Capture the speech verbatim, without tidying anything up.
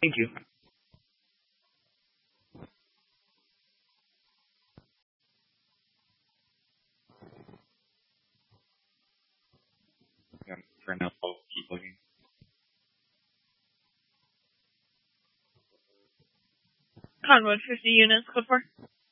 Thank you. Yeah, for now, I'll keep looking. Conwood, fifty units, code four.